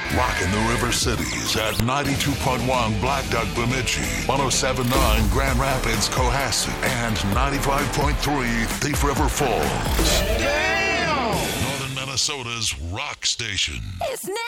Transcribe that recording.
Rocking the River Cities at 92.1 Black Duck Bemidji, 107.9 Grand Rapids Cohasset, and 95.3 Thief River Falls. Damn! Northern Minnesota's rock station. It's